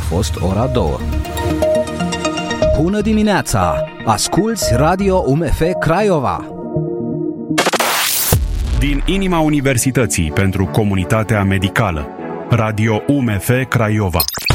fost ora 2. Bună dimineața! Asculți Radio UMF Craiova! Din inima Universității pentru Comunitatea Medicală, Radio UMF Craiova.